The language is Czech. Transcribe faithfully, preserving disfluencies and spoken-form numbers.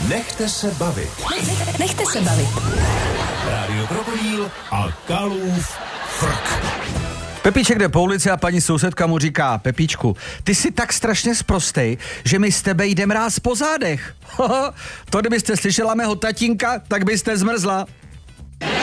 Nechte se bavit. Nechte se bavit. Rádio Krokodýl a Kalův frk. Pepíček jde po ulici a paní sousedka mu říká: Pepíčku, ty jsi tak strašně sprostej, že mi z tebe jde mráz po zádech. To kdybyste slyšela mého tatínka, tak byste zmrzla.